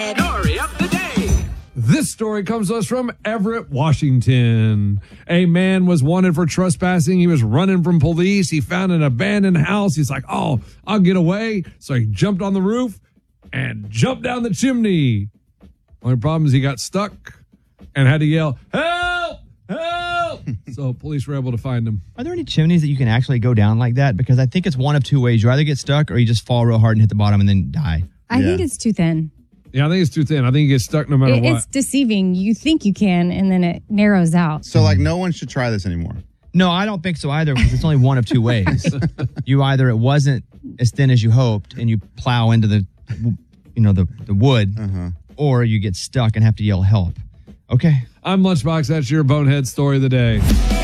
Story of the day. This story comes to us from Everett, Washington. A man was wanted for trespassing. He was running from police. He found an abandoned house. He's like, oh, I'll get away. So he jumped on the roof and jumped down the chimney. Only problem is he got stuck and had to yell, help, help. So police were able to find him. Are there any chimneys that you can actually go down like that? Because I think it's one of two ways. You either get stuck or you just fall real hard and hit the bottom and then die. I think it's too thin. Yeah, I think it's too thin. I think you get stuck no matter what. It's deceiving. You think you can, and then it narrows out. So, like, no one should try this ananymore. No, I don't think so either, because it's only one of two ways. You either it wasn't as thin as you hoped and you plow into the wood, or you get stuck and have to yell help. Okay. I'm Lunchbox. That's your bonehead story of the day.